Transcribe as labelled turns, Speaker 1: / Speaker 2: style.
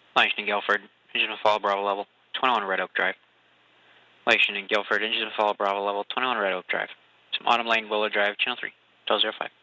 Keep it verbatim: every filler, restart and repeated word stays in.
Speaker 1: Lexington Guilford, engine follow Bravo level, twenty-one Red Oak Drive. Lexington Guilford, engine follow Bravo level, twenty-one Red Oak Drive. Some Autumn Lane, Willow Drive, channel three, twelve oh five.